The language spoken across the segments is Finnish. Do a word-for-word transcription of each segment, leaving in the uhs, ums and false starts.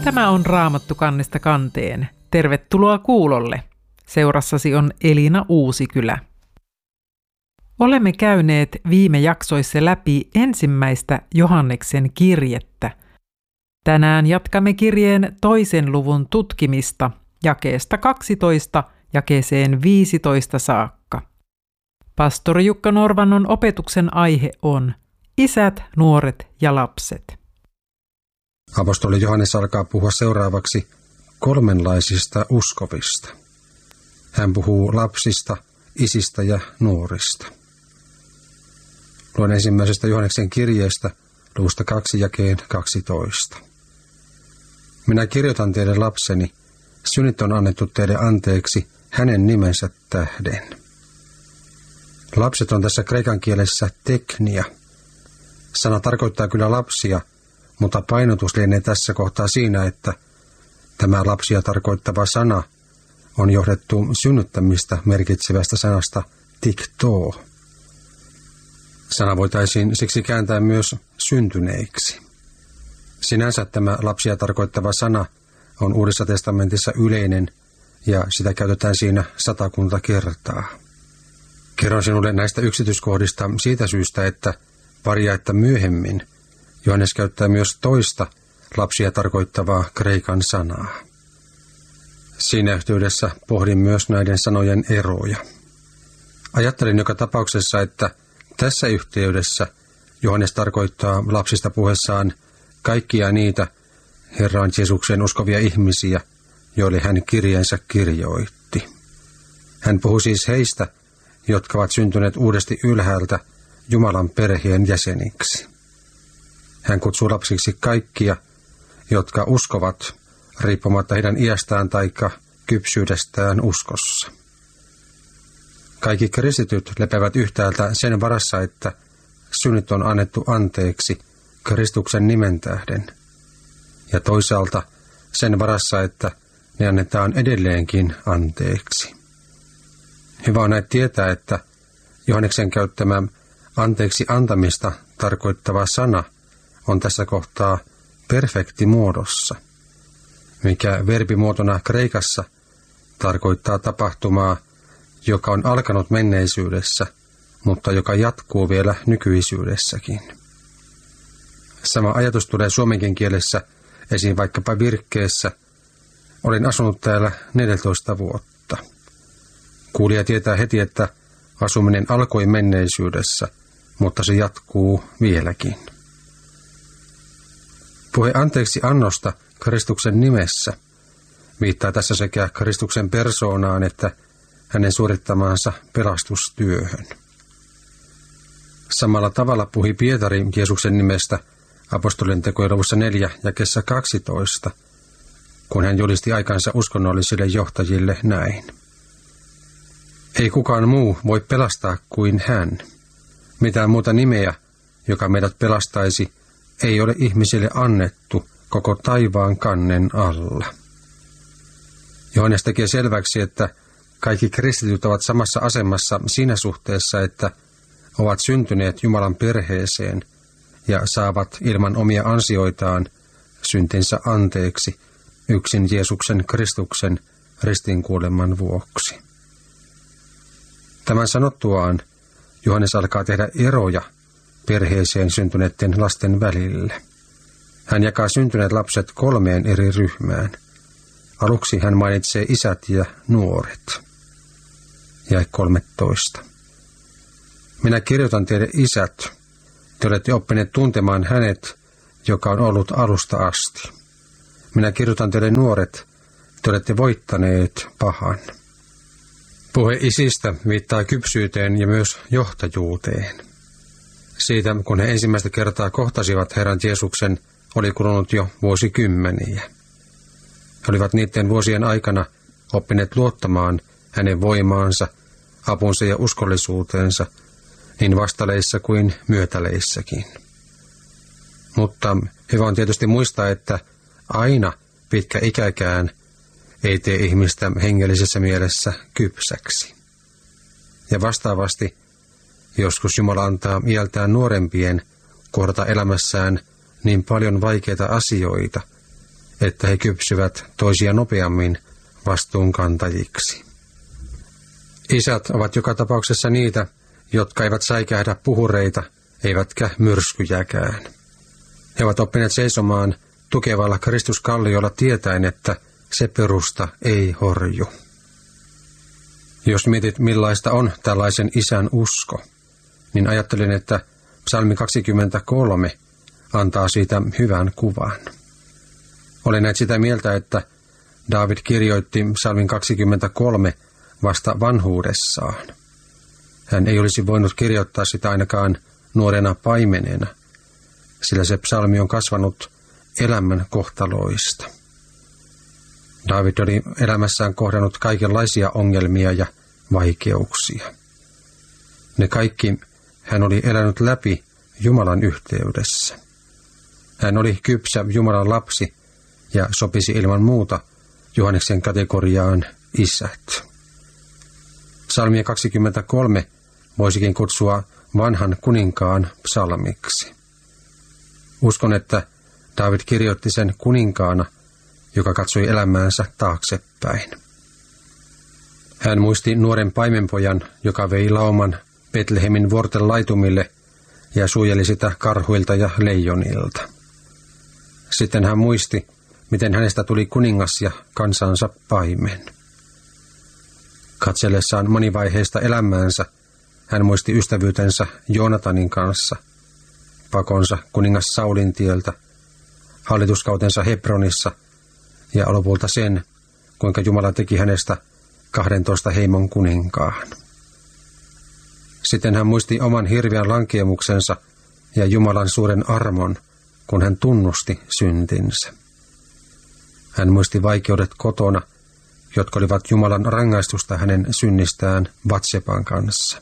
Tämä on Raamattu kannesta kanteen. Tervetuloa kuulolle. Seurassasi on Elina Uusikylä. Olemme käyneet viime jaksoissa läpi ensimmäistä Johanneksen kirjettä. Tänään jatkamme kirjeen toisen luvun tutkimista jakeesta kaksitoista jakeeseen viisitoista saakka. Pastori Jukka Norvannon opetuksen aihe on isät, nuoret ja lapset. Apostoli Johannes alkaa puhua seuraavaksi kolmenlaisista uskovista. Hän puhuu lapsista, isistä ja nuorista. Luen ensimmäisestä Johanneksen kirjeestä luvusta kaksi jakeen kaksitoista. Minä kirjoitan teille lapseni, synnit on annettu teille anteeksi hänen nimensä tähden. Lapset on tässä kreikan kielessä teknia. Sana tarkoittaa kyllä lapsia, mutta painotus lienee tässä kohtaa siinä, että tämä lapsia tarkoittava sana on johdettu synnyttämistä merkitsevästä sanasta tiktoo. Sana voitaisiin siksi kääntää myös syntyneiksi. Sinänsä tämä lapsia tarkoittava sana on Uudessa testamentissa yleinen ja sitä käytetään siinä satakunta kertaa. Kerron sinulle näistä yksityiskohdista siitä syystä, että pari jaetta myöhemmin Johannes käyttää myös toista lapsia tarkoittavaa kreikan sanaa. Siinä yhteydessä pohdin myös näiden sanojen eroja. Ajattelin joka tapauksessa, että tässä yhteydessä Johannes tarkoittaa lapsista puheessaan kaikkia niitä Herran Jeesuksen uskovia ihmisiä, joille hän kirjeensä kirjoitti. Hän puhuu siis heistä, jotka ovat syntyneet uudesti ylhäältä Jumalan perheen jäseniksi. Hän kutsuu lapsiksi kaikkia, jotka uskovat riippumatta heidän iästään tai kypsyydestään uskossa. Kaikki kristityt lepäävät yhtäältä sen varassa, että synnit on annettu anteeksi Kristuksen nimen tähden, ja toisaalta sen varassa, että ne annetaan edelleenkin anteeksi. Hyvä on näin tietää, että Johanneksen käyttämä anteeksi antamista tarkoittava sana on tässä kohtaa perfektimuodossa, mikä verbimuotona kreikassa tarkoittaa tapahtumaa, joka on alkanut menneisyydessä, mutta joka jatkuu vielä nykyisyydessäkin. Sama ajatus tulee suomenkin kielessä esiin vaikkapa virkkeessä. Olin asunut täällä neljätoista vuotta. Kuulija tietää heti, että asuminen alkoi menneisyydessä, mutta se jatkuu vieläkin. Puhe anteeksi annosta Kristuksen nimessä viittaa tässä sekä Kristuksen persoonaan että hänen suorittamaansa pelastustyöhön. Samalla tavalla puhui Pietari Jeesuksen nimestä apostolien tekojen luvussa neljä jakeessa kaksitoista, kun hän julisti aikansa uskonnollisille johtajille näin. Ei kukaan muu voi pelastaa kuin hän. Mitään muuta nimeä, joka meidät pelastaisi, ei ole ihmisille annettu koko taivaan kannen alla. Johannes tekee selväksi, että kaikki kristityt ovat samassa asemassa siinä suhteessa, että ovat syntyneet Jumalan perheeseen ja saavat ilman omia ansioitaan syntinsä anteeksi yksin Jeesuksen Kristuksen ristinkuoleman vuoksi. Tämän sanottuaan Johannes alkaa tehdä eroja perheeseen syntyneiden lasten välillä. Hän jakaa syntyneet lapset kolmeen eri ryhmään. Aluksi hän mainitsee isät ja nuoret. Jae kolmetoista. Minä kirjoitan teille isät, te olette oppineet tuntemaan hänet, joka on ollut alusta asti. Minä kirjoitan teille nuoret, te olette voittaneet pahan. Puhe isistä viittaa kypsyyteen ja myös johtajuuteen. Siitä, kun he ensimmäistä kertaa kohtasivat Herran Jeesuksen, oli kulunut jo vuosikymmeniä. He olivat niiden vuosien aikana oppineet luottamaan hänen voimaansa, apunsa ja uskollisuuteensa, niin vastaleissa kuin myötäleissäkin. Mutta hyvä on tietysti muistaa, että aina pitkä ikäkään ei tee ihmistä hengellisessä mielessä kypsäksi. Ja vastaavasti joskus Jumala antaa iältään nuorempien kohdata elämässään niin paljon vaikeita asioita, että he kypsyvät toisia nopeammin vastuunkantajiksi. Isät ovat joka tapauksessa niitä, jotka eivät säikähdä puhureita, eivätkä myrskyjäkään. He ovat oppineet seisomaan tukevalla Kristuskalliolla tietäen, että se perusta ei horju. Jos mietit, millaista on tällaisen isän usko, niin ajattelin, että psalmi kaksikymmentäkolme antaa siitä hyvän kuvan. Olen näet sitä mieltä, että Daavid kirjoitti psalmin kaksikymmentäkolme vasta vanhuudessaan. Hän ei olisi voinut kirjoittaa sitä ainakaan nuorena paimenena, sillä se psalmi on kasvanut elämän kohtaloista. Daavid oli elämässään kohdannut kaikenlaisia ongelmia ja vaikeuksia. Ne kaikki hän oli elänyt läpi Jumalan yhteydessä. Hän oli kypsä Jumalan lapsi ja sopisi ilman muuta Johanneksen kategoriaan isät. Psalmia kaksikymmentäkolme voisikin kutsua vanhan kuninkaan psalmiksi. Uskon, että Daavid kirjoitti sen kuninkaana, joka katsoi elämäänsä taaksepäin. Hän muisti nuoren paimenpojan, joka vei lauman Betlehemin vuorten laitumille ja suojeli sitä karhuilta ja leijonilta. Sitten hän muisti, miten hänestä tuli kuningas ja kansansa paimen. Katsellessaan monivaiheista elämäänsä hän muisti ystävyytensä Joonatanin kanssa, pakonsa kuningas Saulin tieltä, hallituskautensa Hebronissa ja lopulta sen, kuinka Jumala teki hänestä kahdentoista heimon kuninkaan. Sitten hän muisti oman hirveän lankeemuksensa ja Jumalan suuren armon, kun hän tunnusti syntinsä. Hän muisti vaikeudet kotona, jotka olivat Jumalan rangaistusta hänen synnistään Batseban kanssa.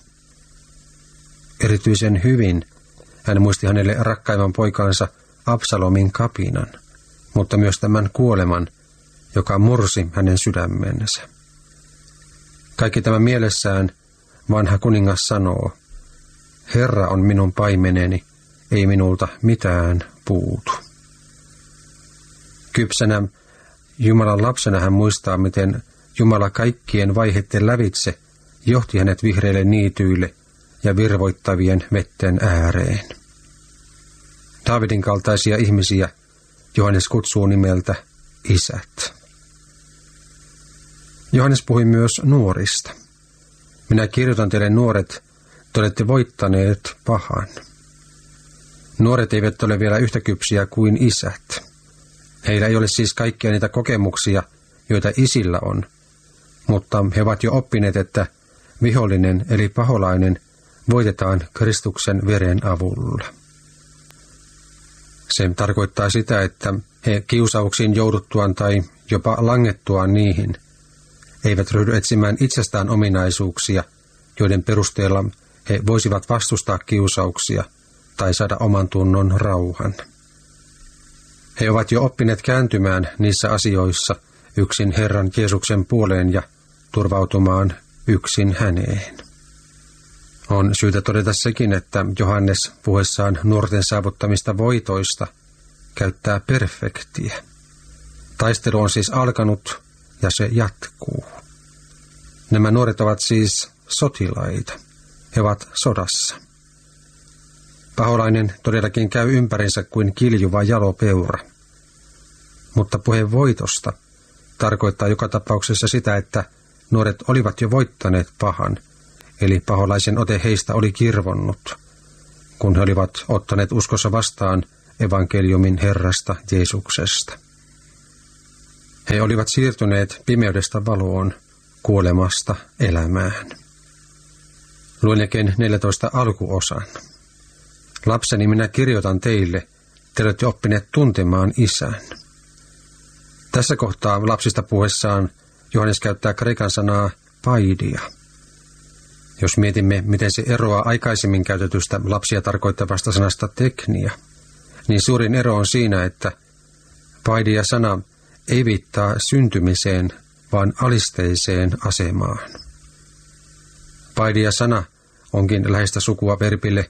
Erityisen hyvin hän muisti hänelle rakkaimman poikansa Absalomin kapinan, mutta myös tämän kuoleman, joka mursi hänen sydämensä. Kaikki tämä mielessään vanha kuningas sanoo, Herra on minun paimeneni, ei minulta mitään puutu. Kypsänä Jumalan lapsena hän muistaa, miten Jumala kaikkien vaiheiden lävitse johti hänet vihreille niityille ja virvoittavien vetten ääreen. Daavidin kaltaisia ihmisiä Johannes kutsuu nimeltä isät. Johannes puhui myös nuorista. Minä kirjoitan teille nuoret, te olette voittaneet pahan. Nuoret eivät ole vielä yhtä kypsiä kuin isät. Heillä ei ole siis kaikkia niitä kokemuksia, joita isillä on, mutta he ovat jo oppineet, että vihollinen eli paholainen voitetaan Kristuksen veren avulla. Se tarkoittaa sitä, että he kiusauksiin jouduttuaan tai jopa langettuaan niihin eivät ryhdy etsimään itsestään ominaisuuksia, joiden perusteella he voisivat vastustaa kiusauksia tai saada oman tunnon rauhan. He ovat jo oppineet kääntymään niissä asioissa yksin Herran Jeesuksen puoleen ja turvautumaan yksin häneen. On syytä todeta sekin, että Johannes puhuessaan nuorten saavuttamista voitoista käyttää perfektiä. Taistelu on siis alkanut ja se jatkuu. Nämä nuoret ovat siis sotilaita. He ovat sodassa. Paholainen todellakin käy ympärinsä kuin kiljuva jalopeura. Mutta puhe voitosta tarkoittaa joka tapauksessa sitä, että nuoret olivat jo voittaneet pahan, eli paholaisen ote heistä oli kirvonnut, kun he olivat ottaneet uskossa vastaan evankeliumin Herrasta Jeesuksesta. He olivat siirtyneet pimeydestä valoon, kuolemasta elämään. Luen Jakeen neljätoista alkuosan. Lapseni, minä kirjoitan teille, te olette oppineet tuntemaan isän. Tässä kohtaa lapsista puhuessaan Johannes käyttää kreikan sanaa paidia. Jos mietimme, miten se eroaa aikaisemmin käytetystä lapsia tarkoittavasta sanasta teknia, niin suurin ero on siinä, että paidia-sana ei viittaa syntymiseen, vaan alisteiseen asemaan. Paidia-sana onkin läheistä sukua verbille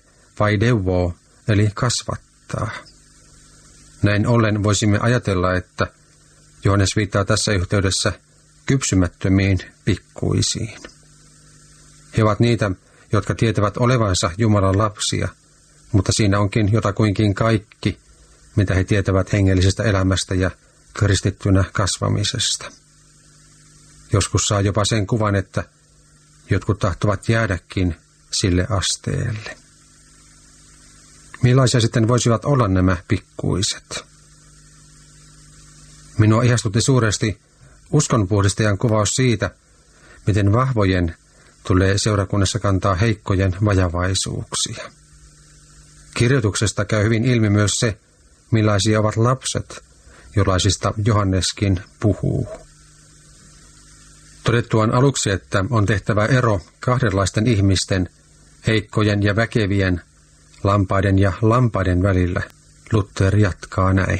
paideuvo, eli kasvattaa. Näin ollen voisimme ajatella, että Johannes viittaa tässä yhteydessä kypsymättömiin pikkuisiin. He ovat niitä, jotka tietävät olevansa Jumalan lapsia, mutta siinä onkin jotakuinkin kaikki, mitä he tietävät hengellisestä elämästä ja kristittynä kasvamisesta. Joskus saa jopa sen kuvan, että jotkut tahtovat jäädäkin sille asteelle. Millaisia sitten voisivat olla nämä pikkuiset? Minua ihastutti suuresti uskonpuhdistajan kuvaus siitä, miten vahvojen tulee seurakunnassa kantaa heikkojen vajavaisuuksia. Kirjoituksesta käy hyvin ilmi myös se, millaisia ovat lapset, jollaisista Johanneskin puhuu. Todettuaan aluksi, että on tehtävä ero kahdenlaisten ihmisten, heikkojen ja väkevien, lampaiden ja lampaiden välillä, Luther jatkaa näin.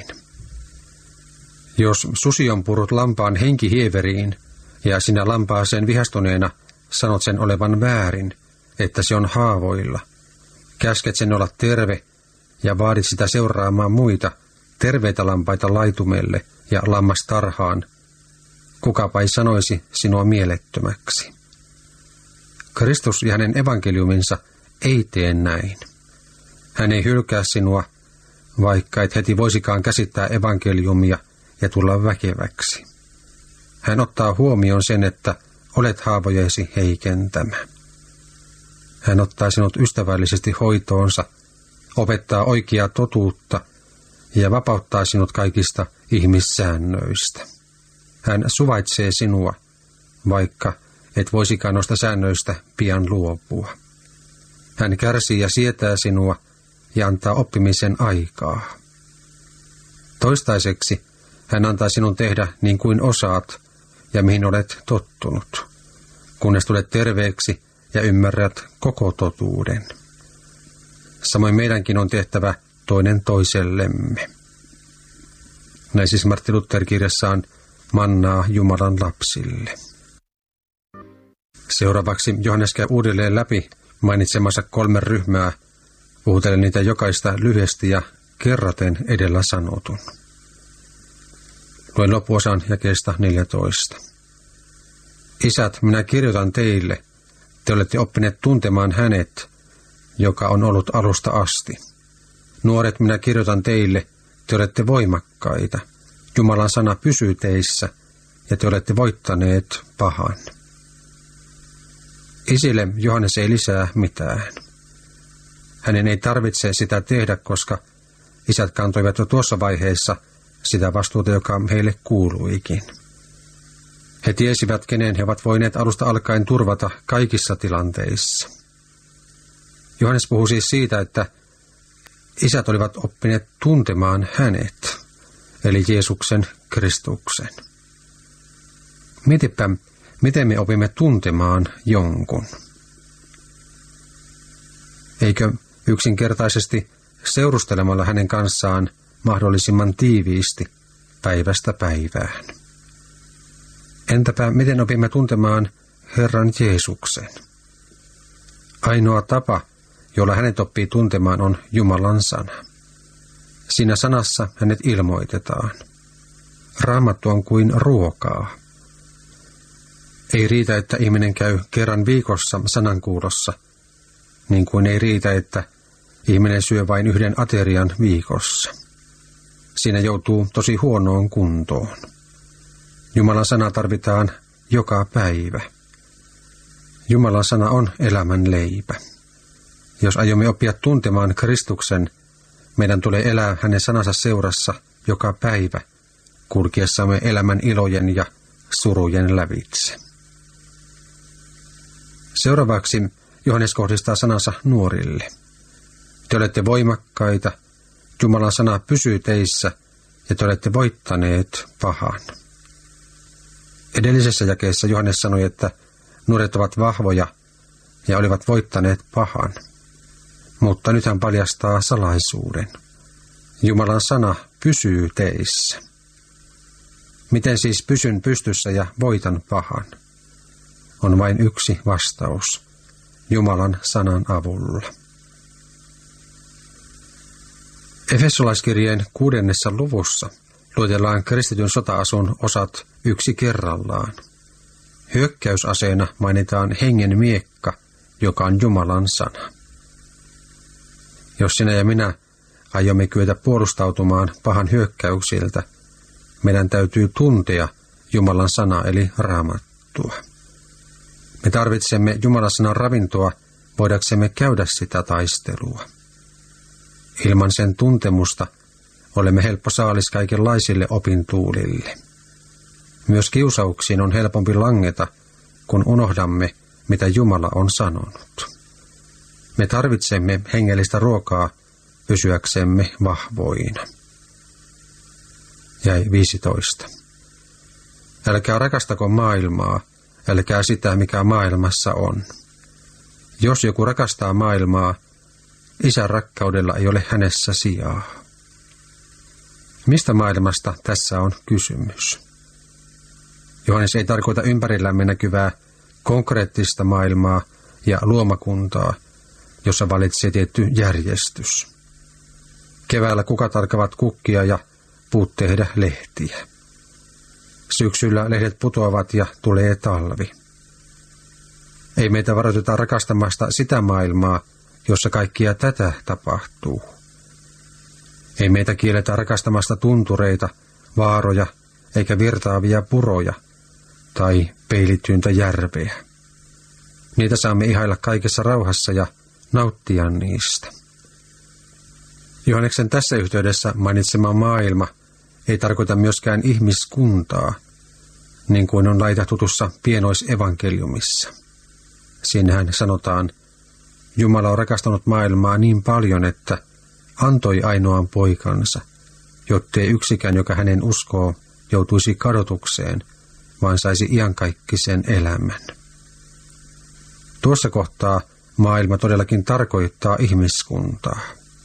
Jos susi on purut lampaan henkihieveriin, ja sinä lampaaseen vihastuneena sanot sen olevan väärin, että se on haavoilla, käsket sen olla terve ja vaadit sitä seuraamaan muita, terveitä lampaita laitumelle ja lammastarhaan, kukapa ei sanoisi sinua mielettömäksi. Kristus ja hänen evankeliuminsa ei tee näin. Hän ei hylkää sinua, vaikka et heti voisikaan käsittää evankeliumia ja tulla väkeväksi. Hän ottaa huomioon sen, että olet haavojesi heikentämä. Hän ottaa sinut ystävällisesti hoitoonsa, opettaa oikeaa totuutta ja vapauttaa sinut kaikista ihmissäännöistä. Hän suvaitsee sinua, vaikka et voisikaan noista säännöistä pian luopua. Hän kärsii ja sietää sinua ja antaa oppimisen aikaa. Toistaiseksi hän antaa sinun tehdä niin kuin osaat ja mihin olet tottunut, kunnes tulet terveeksi ja ymmärrät koko totuuden. Samoin meidänkin on tehtävä toinen toisellemme. Näin siis Martti Luther kirjassaan Mannaa Jumalan lapsille. Seuraavaksi Johannes käy uudelleen läpi mainitsemansa kolme ryhmää, puhutellen niitä jokaista lyhyesti ja kerraten edellä sanotun. Luen loppuosan jakeesta neljätoista. Isät, minä kirjoitan teille, te olette oppineet tuntemaan hänet, joka on ollut alusta asti. Nuoret, minä kirjoitan teille, te olette voimakkaita. Jumalan sana pysyy teissä, ja te olette voittaneet pahan. Isille Johannes ei lisää mitään. Hänen ei tarvitse sitä tehdä, koska isät kantoivat jo tuossa vaiheessa sitä vastuuta, joka heille kuuluikin. He tiesivät, kenen he ovat voineet alusta alkaen turvata kaikissa tilanteissa. Johannes puhuu siis siitä, että isät olivat oppineet tuntemaan hänet, eli Jeesuksen Kristuksen. Mietipä, miten me opimme tuntemaan jonkun. Eikö yksinkertaisesti seurustelemalla hänen kanssaan mahdollisimman tiiviisti päivästä päivään? Entäpä miten opimme tuntemaan Herran Jeesuksen? Ainoa tapa, jolla hänet oppii tuntemaan, on Jumalan sana. Siinä sanassa hänet ilmoitetaan. Raamattu on kuin ruokaa. Ei riitä, että ihminen käy kerran viikossa sanankuulossa, niin kuin ei riitä, että ihminen syö vain yhden aterian viikossa. Siinä joutuu tosi huonoon kuntoon. Jumalan sana tarvitaan joka päivä. Jumalan sana on elämän leipä. Jos aiomme oppia tuntemaan Kristuksen, meidän tulee elää hänen sanansa seurassa joka päivä, kulkiessamme elämän ilojen ja surujen lävitse. Seuraavaksi Johannes kohdistaa sanansa nuorille. Te olette voimakkaita, Jumalan sana pysyy teissä ja te olette voittaneet pahan. Edellisessä jakeessa Johannes sanoi, että nuoret ovat vahvoja ja olivat voittaneet pahan. Mutta nyt hän paljastaa salaisuuden. Jumalan sana pysyy teissä. Miten siis pysyn pystyssä ja voitan pahan? On vain yksi vastaus. Jumalan sanan avulla. Efesolaiskirjeen kuudennessa luvussa luetellaan kristityn sota-asun osat yksi kerrallaan. Hyökkäysaseena mainitaan hengen miekka, joka on Jumalan sana. Jos sinä ja minä aiomme kyetä puolustautumaan pahan hyökkäyksiltä, meidän täytyy tuntea Jumalan sana eli Raamattua. Me tarvitsemme Jumalan sanan ravintoa voidaksemme käydä sitä taistelua. Ilman sen tuntemusta olemme helppo saalis kaikenlaisille opintuulille. Myös kiusauksiin on helpompi langeta, kun unohdamme, mitä Jumala on sanonut. Me tarvitsemme hengellistä ruokaa pysyäksemme vahvoina. Jäi viisitoista. Älkää rakastako maailmaa, älkää sitä, mikä maailmassa on. Jos joku rakastaa maailmaa, Isän rakkaudella ei ole hänessä sijaa. Mistä maailmasta tässä on kysymys? Johannes ei tarkoita ympärillämme näkyvää konkreettista maailmaa ja luomakuntaa, jossa valitsee tietty järjestys. Keväällä kukat alkavat kukkia ja puut tehdä lehtiä. Syksyllä lehdet putoavat ja tulee talvi. Ei meitä varoiteta rakastamasta sitä maailmaa, jossa kaikkia tätä tapahtuu. Ei meitä kielletä rakastamasta tuntureita, vaaroja eikä virtaavia puroja tai peilittyyntä järveä. Niitä saamme ihailla kaikessa rauhassa ja nauttia niistä. Johanneksen tässä yhteydessä mainitsema maailma ei tarkoita myöskään ihmiskuntaa, niin kuin on laitatutussa pienoisevankeliumissa. Siinähän sanotaan, Jumala on rakastanut maailmaa niin paljon, että antoi ainoan poikansa, jottei yksikään, joka hänen uskoo, joutuisi kadotukseen, vaan saisi iankaikkisen elämän. Tuossa kohtaa maailma todellakin tarkoittaa ihmiskuntaa.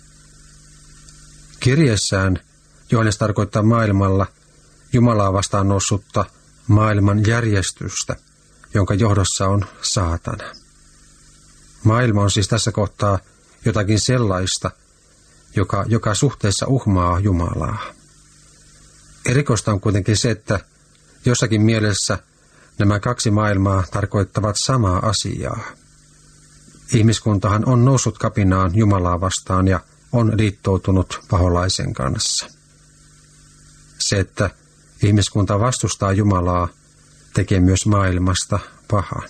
Kirjeessään Johannes tarkoittaa maailmalla Jumalaa vastaan noussutta maailman järjestystä, jonka johdossa on saatana. Maailma on siis tässä kohtaa jotakin sellaista, joka joka suhteessa uhmaa Jumalaa. Erikoista on kuitenkin se, että jossakin mielessä nämä kaksi maailmaa tarkoittavat samaa asiaa. Ihmiskuntahan on noussut kapinaan Jumalaa vastaan ja on liittoutunut paholaisen kanssa. Se, että ihmiskunta vastustaa Jumalaa, tekee myös maailmasta pahan.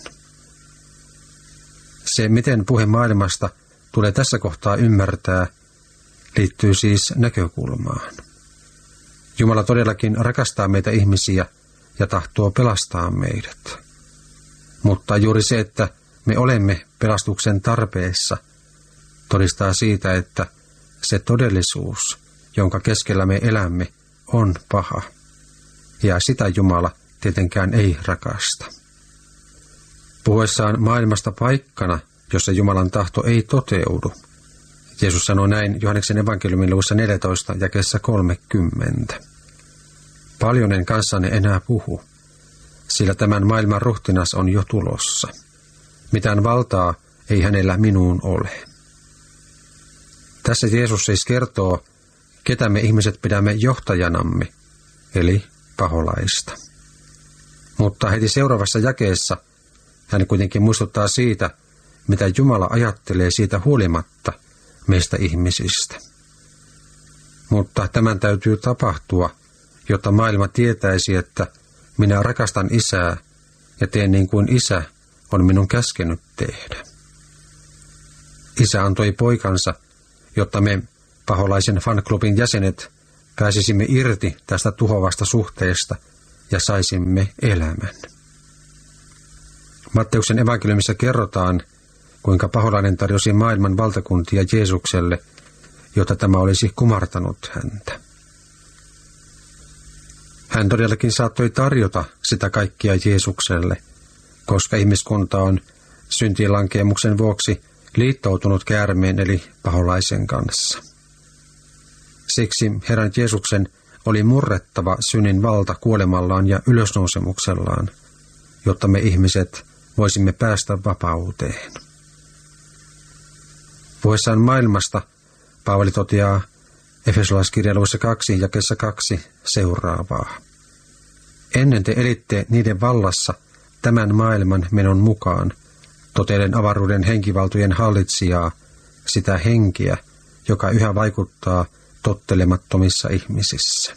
Se, miten puhe maailmasta tulee tässä kohtaa ymmärtää, liittyy siis näkökulmaan. Jumala todellakin rakastaa meitä ihmisiä ja tahtoo pelastaa meidät. Mutta juuri se, että me olemme pelastuksen tarpeessa, todistaa siitä, että se todellisuus, jonka keskellä me elämme, on paha. Ja sitä Jumala tietenkään ei rakasta. Puhuessaan maailmasta paikkana, jossa Jumalan tahto ei toteudu, Jeesus sanoi näin Johanneksen evankeliumin luvussa neljätoista jakeessa kolmekymmentä. Paljon en kanssanne enää puhu, sillä tämän maailman ruhtinas on jo tulossa. Mitään valtaa ei hänellä minuun ole. Tässä Jeesus siis kertoo, ketä me ihmiset pidämme johtajanamme, eli paholaista. Mutta heti seuraavassa jakeessa hän kuitenkin muistuttaa siitä, mitä Jumala ajattelee siitä huolimatta meistä ihmisistä. Mutta tämän täytyy tapahtua, jotta maailma tietäisi, että minä rakastan Isää ja teen niin kuin Isä on minun käskenyt tehdä. Isä antoi poikansa, jotta me paholaisen fanklubin jäsenet pääsisimme irti tästä tuhoavasta suhteesta ja saisimme elämän. Matteuksen evankeliumissa kerrotaan, kuinka paholainen tarjosi maailman valtakuntia Jeesukselle, jotta tämä olisi kumartanut häntä. Hän todellakin saattoi tarjota sitä kaikkia Jeesukselle, koska ihmiskunta on syntilankeemuksen vuoksi liittoutunut käärmeen eli paholaisen kanssa. Siksi Herran Jeesuksen oli murrettava synnin valta kuolemallaan ja ylösnousemuksellaan, jotta me ihmiset voisimme päästä vapauteen. Puhuessaan maailmasta Paavali toteaa Efesolaiskirja luvussa kaksi jakeessa kaksi seuraavaa. Ennen te elitte niiden vallassa tämän maailman menon mukaan, totellen avaruuden henkivaltojen hallitsijaa, sitä henkeä, joka yhä vaikuttaa tottelemattomissa ihmisissä.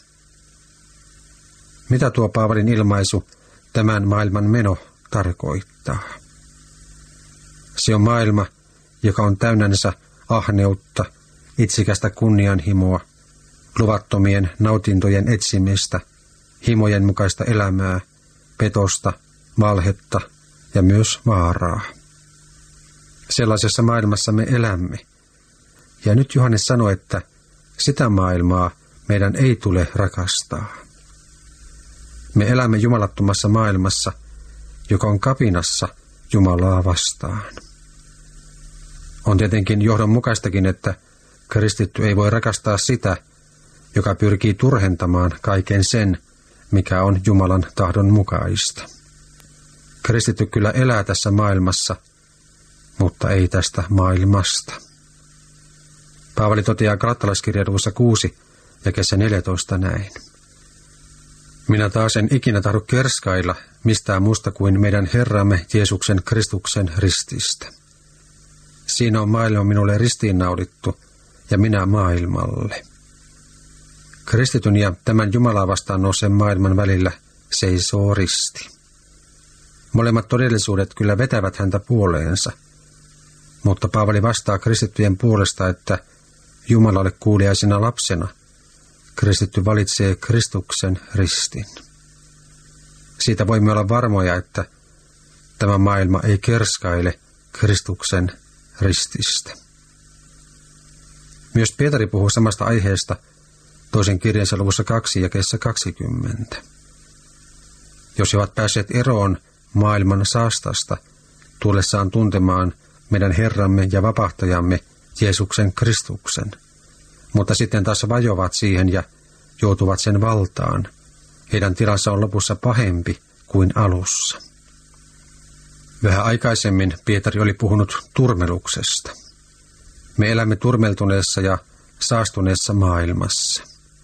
Mitä tuo Paavalin ilmaisu tämän maailman meno tarkoittaa? Se on maailma, joka on täynnänsä ahneutta, itsikästä kunnianhimoa, luvattomien nautintojen etsimistä, himojen mukaista elämää, petosta, valhetta ja myös vaaraa. Sellaisessa maailmassa me elämme. Ja nyt Johannes sanoi, että sitä maailmaa meidän ei tule rakastaa. Me elämme jumalattomassa maailmassa, joka on kapinassa Jumalaa vastaan. On tietenkin johdonmukaistakin, että kristitty ei voi rakastaa sitä, joka pyrkii turhentamaan kaiken sen, mikä on Jumalan tahdon mukaista. Kristitty kyllä elää tässä maailmassa, mutta ei tästä maailmasta. Paavali toteaa Galattalaiskirjan luvussa kuusi jakeessa neljätoista näin. Minä taas en ikinä tahdo kerskailla mistään muusta kuin meidän Herramme Jeesuksen Kristuksen rististä. Siinä on maailma minulle ristiinnaulittu ja minä maailmalle. Kristityn ja tämän Jumalaa vastaan nouseen maailman välillä seisoo risti. Molemmat todellisuudet kyllä vetävät häntä puoleensa, mutta Paavali vastaa kristittyjen puolesta, että Jumalalle kuuliaisena lapsena kristitty valitsee Kristuksen ristin. Siitä voimme olla varmoja, että tämä maailma ei kerskaile Kristuksen rististä. Myös Pietari puhuu samasta aiheesta toisen kirjansa luvussa kaksi jakeessa kaksikymmentä. Jos he ovat päässeet eroon maailman saastasta, tullessaan tuntemaan meidän Herramme ja vapahtajamme Jeesuksen Kristuksen, mutta sitten taas vajovat siihen ja joutuvat sen valtaan, heidän tilansa on lopussa pahempi kuin alussa. Vähän aikaisemmin Pietari oli puhunut turmeluksesta. Me elämme turmeltuneessa ja saastuneessa maailmassa.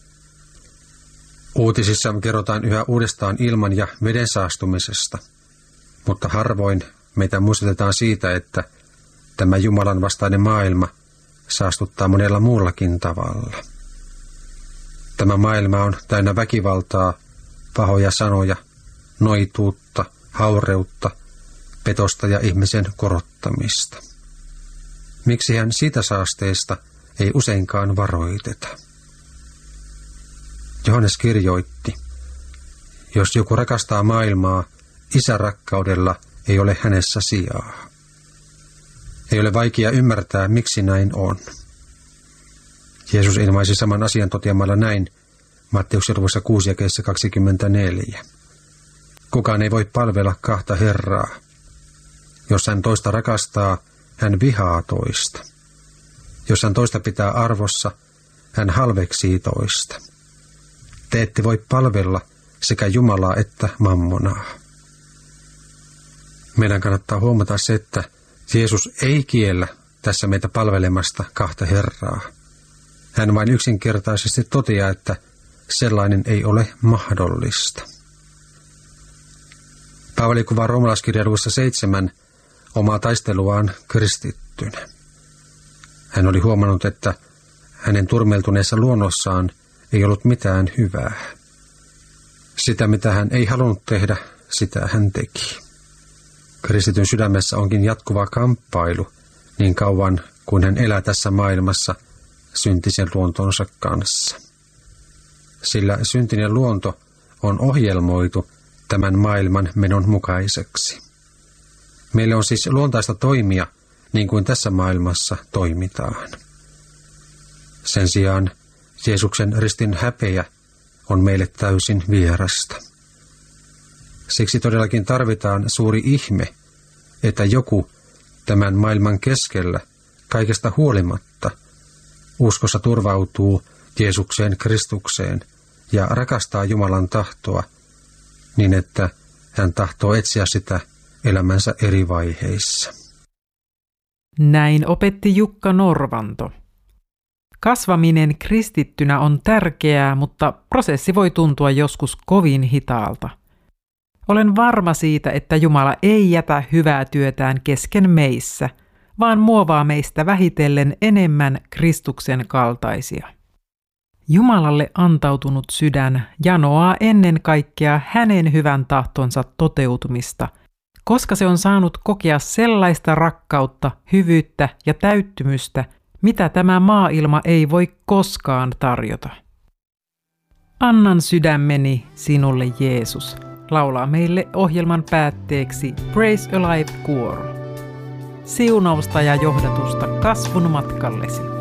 Uutisissa kerrotaan yhä uudestaan ilman ja veden saastumisesta, mutta harvoin meitä muistutetaan siitä, että tämä Jumalan vastainen maailma saastuttaa monella muullakin tavalla. Tämä maailma on täynnä väkivaltaa, pahoja sanoja, noituutta, haureutta, petosta ja ihmisen korottamista. Miksi hän siitä saasteesta ei useinkaan varoiteta? Johannes kirjoitti, jos joku rakastaa maailmaa, isän rakkaudella ei ole hänessä sijaa. Ei ole vaikea ymmärtää, miksi näin on. Jeesus ilmaisi saman asian toteamalla näin Matteuksen luvussa kuusi jakeessa kaksikymmentäneljä. Kukaan ei voi palvella kahta Herraa. Jos hän toista rakastaa, hän vihaa toista. Jos hän toista pitää arvossa, hän halveksii toista. Te ette voi palvella sekä Jumalaa että mammonaa. Meidän kannattaa huomata se, että Jeesus ei kiellä tässä meitä palvelemasta kahta Herraa. Hän vain yksinkertaisesti toteaa, että sellainen ei ole mahdollista. Paavali kuvaa roomalaiskirjan luvussa seitsemän omaa taisteluaan kristittynä. Hän oli huomannut, että hänen turmeltuneessa luonnossaan ei ollut mitään hyvää. Sitä, mitä hän ei halunnut tehdä, sitä hän teki. Kristityn sydämessä onkin jatkuva kamppailu niin kauan kuin hän elää tässä maailmassa syntisen luontonsa kanssa. Sillä syntinen luonto on ohjelmoitu tämän maailman menon mukaiseksi. Meille on siis luontaista toimia niin kuin tässä maailmassa toimitaan. Sen sijaan Jeesuksen ristin häpeä on meille täysin vierasta. Siksi todellakin tarvitaan suuri ihme, että joku tämän maailman keskellä kaikesta huolimatta uskossa turvautuu Jeesukseen Kristukseen ja rakastaa Jumalan tahtoa niin, että hän tahtoo etsiä sitä elämänsä eri vaiheissa. Näin opetti Jukka Norvanto. Kasvaminen kristittynä on tärkeää, mutta prosessi voi tuntua joskus kovin hitaalta. Olen varma siitä, että Jumala ei jätä hyvää työtään kesken meissä, vaan muovaa meistä vähitellen enemmän Kristuksen kaltaisia. Jumalalle antautunut sydän janoaa ennen kaikkea hänen hyvän tahtonsa toteutumista, koska se on saanut kokea sellaista rakkautta, hyvyyttä ja täyttymystä, mitä tämä maailma ei voi koskaan tarjota. Annan sydämeni sinulle, Jeesus, laulaa meille ohjelman päätteeksi Praise Alive Choir. Siunausta ja johdatusta kasvun matkallesi.